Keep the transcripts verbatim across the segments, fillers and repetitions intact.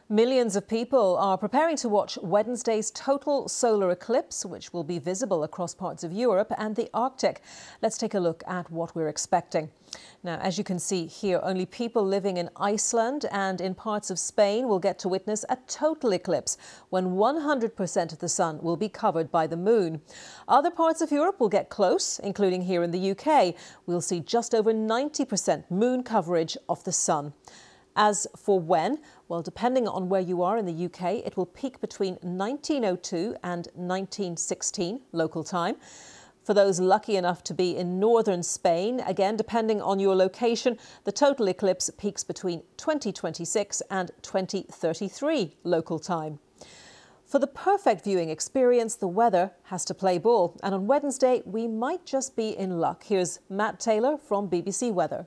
Millions of people are preparing to watch Wednesday's total solar eclipse, which will be visible across parts of Europe and the Arctic. Let's take a look at what we're expecting. Now, as you can see here, only people living in Iceland and in parts of Spain will get to witness a total eclipse, when one hundred percent of the sun will be covered by the moon. Other parts of Europe will get close, including here in the U K. We'll see just over ninety percent moon coverage of the sun. As for when, well, depending on where you are in the U K, it will peak between nineteen oh two and nineteen sixteen local time. For those lucky enough to be in northern Spain, again, depending on your location, the total eclipse peaks between twenty twenty-six and twenty thirty-three local time. For the perfect viewing experience, the weather has to play ball. And on Wednesday, we might just be in luck. Here's Matt Taylor from B B C Weather.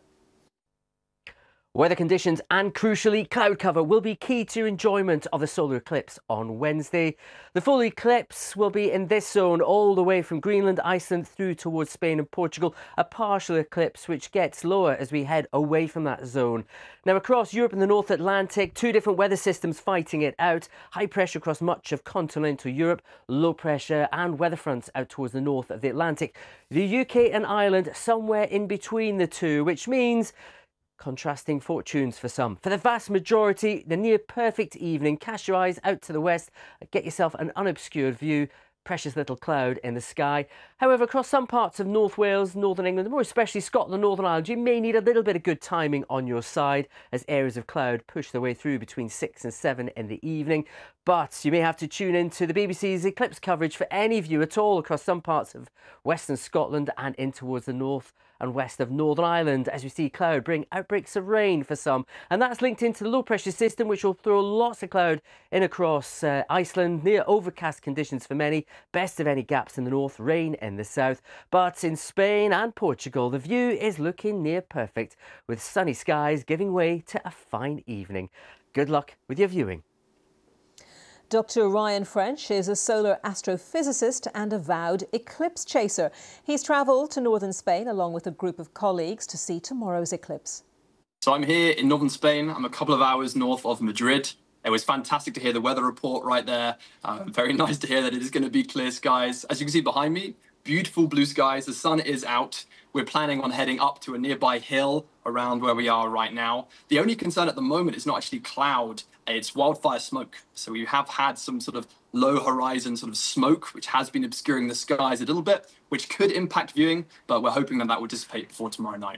Weather conditions and, crucially, cloud cover will be key to enjoyment of the solar eclipse on Wednesday. The full eclipse will be in this zone all the way from Greenland, Iceland through towards Spain and Portugal, a partial eclipse which gets lower as we head away from that zone. Now, across Europe and the North Atlantic, two different weather systems fighting it out. High pressure across much of continental Europe, low pressure and weather fronts out towards the north of the Atlantic. The U K and Ireland somewhere in between the two, which means contrasting fortunes for some. For the vast majority, the near perfect evening. Cast your eyes out to the west, get yourself an unobscured view. Precious little cloud in the sky. However, across some parts of North Wales, Northern England, more especially Scotland and Northern Ireland, you may need a little bit of good timing on your side as areas of cloud push their way through between six and seven in the evening. But you may have to tune in to the B B C's eclipse coverage for any view at all across some parts of western Scotland and in towards the north and west of Northern Ireland, as we see cloud bring outbreaks of rain for some. And that's linked into the low pressure system, which will throw lots of cloud in across uh, Iceland, near overcast conditions for many. Best of any gaps in the north, rain in the south. But in Spain and Portugal, the view is looking near perfect, with sunny skies giving way to a fine evening. Good luck with your viewing. Doctor Ryan French is a solar astrophysicist and avowed eclipse chaser. He's travelled to northern Spain along with a group of colleagues to see tomorrow's eclipse. So I'm here in northern Spain. I'm a couple of hours north of Madrid. It was fantastic to hear the weather report right there. Um, very nice to hear that it is going to be clear skies. As you can see behind me, beautiful blue skies. The sun is out. We're planning on heading up to a nearby hill around where we are right now. The only concern at the moment is not actually cloud, it's wildfire smoke. So we have had some sort of low horizon sort of smoke, which has been obscuring the skies a little bit, which could impact viewing, but we're hoping that that will dissipate before tomorrow night.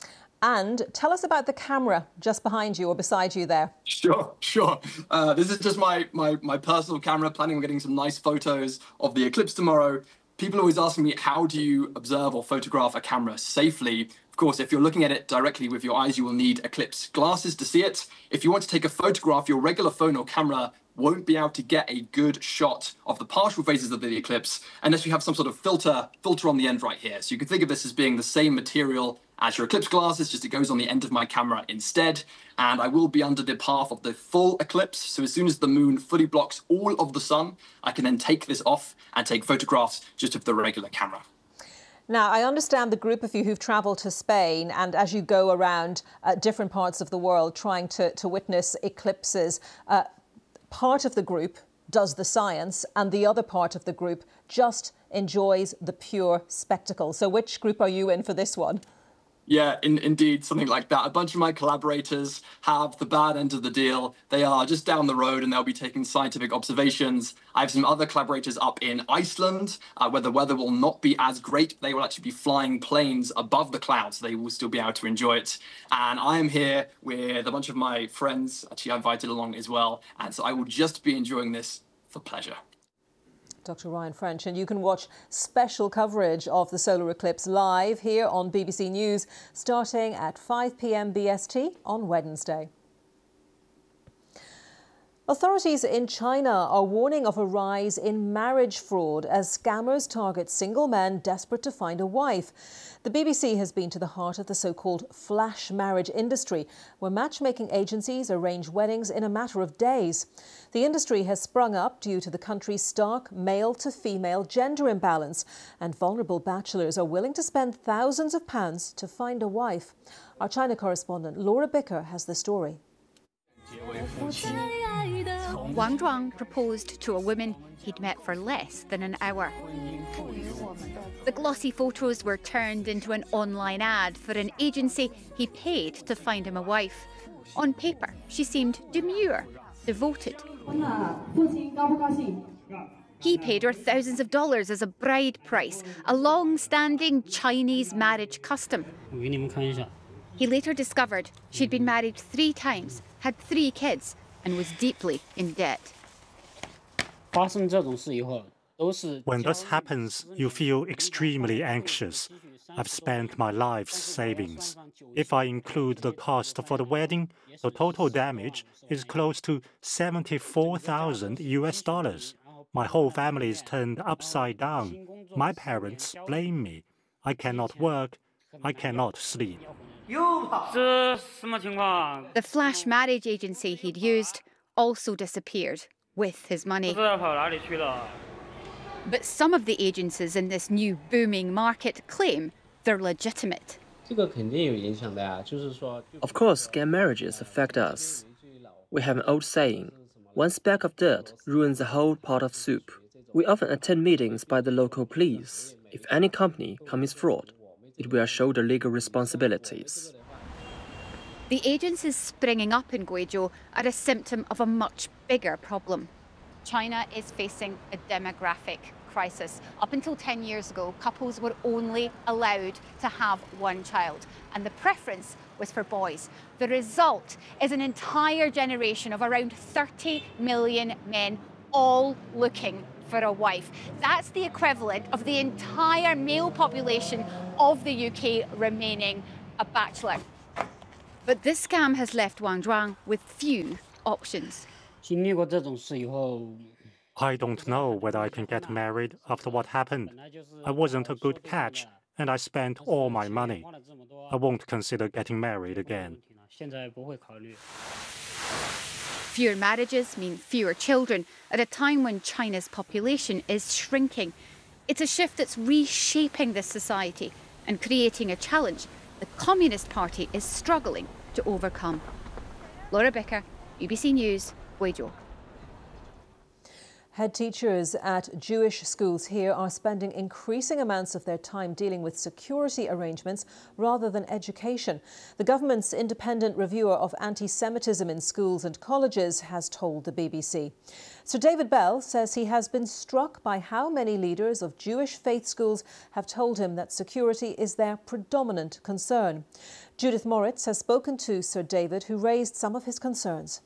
And tell us about the camera just behind you or beside you there. Sure, sure. Uh, this is just my, my, my personal camera, planning on getting some nice photos of the eclipse tomorrow. People are always asking me, how do you observe or photograph a camera safely? Of course, if you're looking at it directly with your eyes, you will need eclipse glasses to see it. If you want to take a photograph, your regular phone or camera won't be able to get a good shot of the partial phases of the eclipse unless you have some sort of filter filter on the end right here. So you can think of this as being the same material as your eclipse glasses, just it goes on the end of my camera instead. And I will be under the path of the full eclipse. So as soon as the moon fully blocks all of the sun, I can then take this off and take photographs just of the regular camera. Now, I understand the group of you who've travelled to Spain, and as you go around uh, different parts of the world trying to, to witness eclipses, uh, part of the group does the science and the other part of the group just enjoys the pure spectacle. So which group are you in for this one? Yeah, in, indeed, something like that. A bunch of my collaborators have the bad end of the deal. They are just down the road and they'll be taking scientific observations. I have some other collaborators up in Iceland, uh, where the weather will not be as great. They will actually be flying planes above the clouds. They will still be able to enjoy it. And I am here with a bunch of my friends, actually I invited along as well. And so I will just be enjoying this for pleasure. Doctor Ryan French, and you can watch special coverage of the solar eclipse live here on B B C News starting at five p m B S T on Wednesday. Authorities in China are warning of a rise in marriage fraud as scammers target single men desperate to find a wife. The B B C has been to the heart of the so-called flash marriage industry, where matchmaking agencies arrange weddings in a matter of days. The industry has sprung up due to the country's stark male-to-female gender imbalance, and vulnerable bachelors are willing to spend thousands of pounds to find a wife. Our China correspondent Laura Bicker has the story. Wang Zhuang proposed to a woman he'd met for less than an hour. The glossy photos were turned into an online ad for an agency he paid to find him a wife. On paper, she seemed demure, devoted. He paid her thousands of dollars as a bride price, a long-standing Chinese marriage custom. He later discovered she'd been married three times, had three kids, and was deeply in debt. When this happens, you feel extremely anxious. I've spent my life's savings. If I include the cost for the wedding, the total damage is close to seventy-four thousand U S dollars. My whole family is turned upside down. My parents blame me. I cannot work. I cannot sleep. The flash marriage agency he'd used also disappeared with his money. But some of the agencies in this new booming market claim they're legitimate. Of course, gay marriages affect us. We have an old saying, one speck of dirt ruins a whole pot of soup. We often attend meetings by the local police. If any company commits fraud, it will shoulder legal responsibilities. The agencies springing up in Guizhou are a symptom of a much bigger problem. China is facing a demographic crisis. Up until ten years ago, couples were only allowed to have one child, and the preference was for boys. The result is an entire generation of around thirty million men all looking for a wife. That's the equivalent of the entire male population of the U K remaining a bachelor. But this scam has left Wang Zhuang with few options. I don't know whether I can get married after what happened. I wasn't a good catch, and I spent all my money. I won't consider getting married again. Fewer marriages mean fewer children at a time when China's population is shrinking. It's a shift that's reshaping this society and creating a challenge the Communist Party is struggling to overcome. Laura Bicker, B B C News, Guizhou. Head teachers at Jewish schools here are spending increasing amounts of their time dealing with security arrangements rather than education. The government's independent reviewer of anti-Semitism in schools and colleges has told the B B C. Sir David Bell says he has been struck by how many leaders of Jewish faith schools have told him that security is their predominant concern. Judith Moritz has spoken to Sir David, who raised some of his concerns.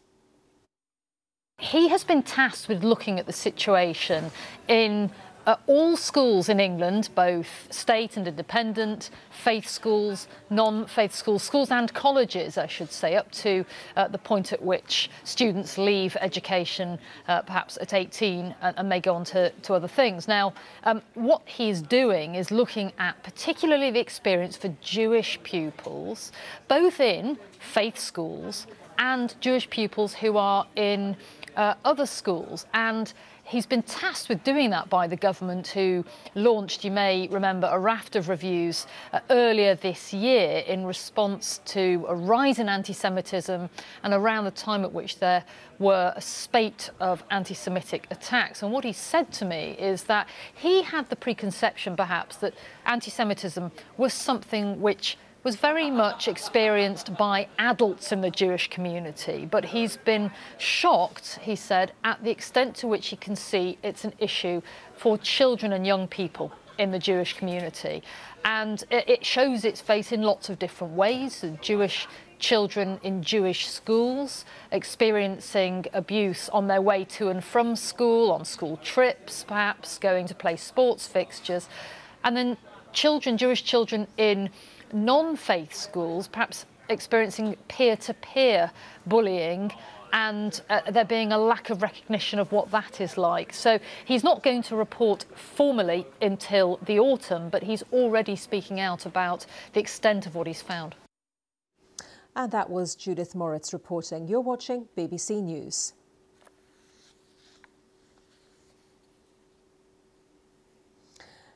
He has been tasked with looking at the situation in uh, all schools in England, both state and independent, faith schools, non-faith schools, schools and colleges, I should say, up to uh, the point at which students leave education, uh, perhaps at eighteen, and, and may go on to, to other things. Now, um, what he's doing is looking at particularly the experience for Jewish pupils, both in faith schools and Jewish pupils who are in Uh, other schools, and he's been tasked with doing that by the government, who launched, you may remember, a raft of reviews uh, earlier this year in response to a rise in anti-Semitism and around the time at which there were a spate of anti-Semitic attacks. And what he said to me is that he had the preconception, perhaps, that anti-Semitism was something which was very much experienced by adults in the Jewish community, but he's been shocked, he said, at the extent to which he can see it's an issue for children and young people in the Jewish community. And it shows its face in lots of different ways. The Jewish children in Jewish schools experiencing abuse on their way to and from school, on school trips, perhaps going to play sports fixtures, and then children, Jewish children in non-faith schools, perhaps experiencing peer-to-peer bullying, and uh, there being a lack of recognition of what that is like. So he's not going to report formally until the autumn, but he's already speaking out about the extent of what he's found. And that was Judith Moritz reporting. You're watching B B C News.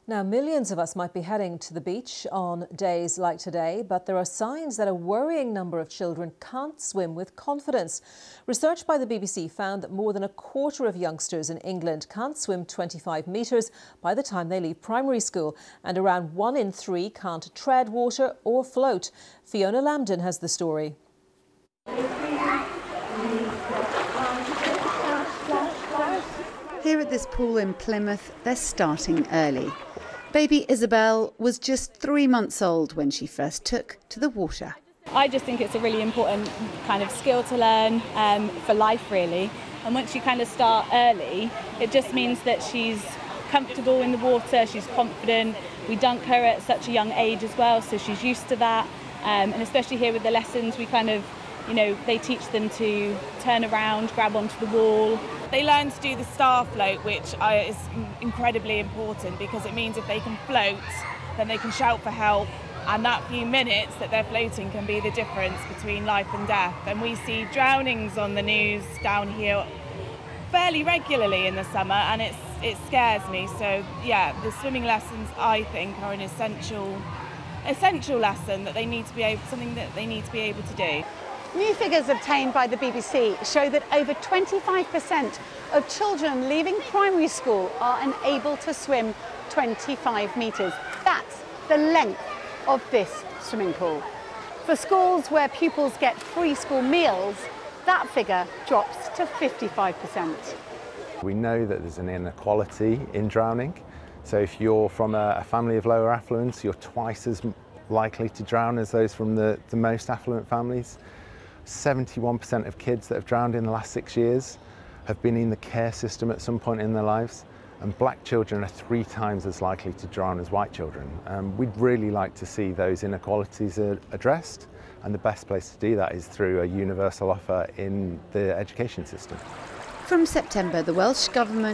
Now, millions of us might be heading to the beach on days like today, but there are signs that a worrying number of children can't swim with confidence. Research by the B B C found that more than a quarter of youngsters in England can't swim twenty-five metres by the time they leave primary school, and around one in three can't tread water or float. Fiona Lambden has the story. Here at this pool in Plymouth, they're starting early. Baby Isabel was just three months old when she first took to the water. I just think it's a really important kind of skill to learn um, for life, really. And once you kind of start early, it just means that she's comfortable in the water, she's confident. We dunk her at such a young age as well, so she's used to that. Um, and especially here with the lessons, we kind of, you know, they teach them to turn around, grab onto the wall. They learn to do the star float, which is incredibly important because it means if they can float, then they can shout for help. And that few minutes that they're floating can be the difference between life and death. And we see drownings on the news down here fairly regularly in the summer, and it's, it scares me. So yeah, the swimming lessons, I think, are an essential, essential lesson that they need to be able, something that they need to be able to do. New figures obtained by the B B C show that over twenty-five percent of children leaving primary school are unable to swim twenty-five metres. That's the length of this swimming pool. For schools where pupils get free school meals, that figure drops to fifty-five percent. We know that there's an inequality in drowning. So if you're from a, a family of lower affluence, you're twice as likely to drown as those from the, the most affluent families. seventy-one percent of kids that have drowned in the last six years have been in the care system at some point in their lives, and black children are three times as likely to drown as white children. Um, we'd really like to see those inequalities uh, addressed, and the best place to do that is through a universal offer in the education system. From September, the Welsh Government